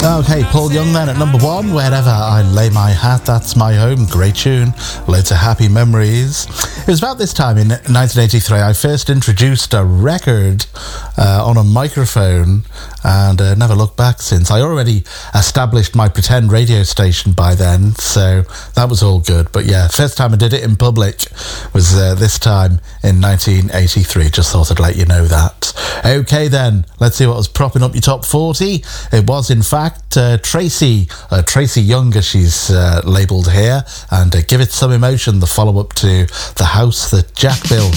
Okay, Paul Young then at number 1, Wherever I Lay My Hat, That's My Home. Great tune, loads of happy memories. It was about this time in 1983 I first introduced a record on a microphone and never looked back since. I already established my pretend radio station by then, so that was all good. But yeah, first time I did it in public was this time in 1983. Just thought I'd let you know that. Okay then, let's see what was propping up your top 40. It was in fact Tracy Young, as she's labelled here, and Give It Some Emotion, the follow-up to The House That Jack Built.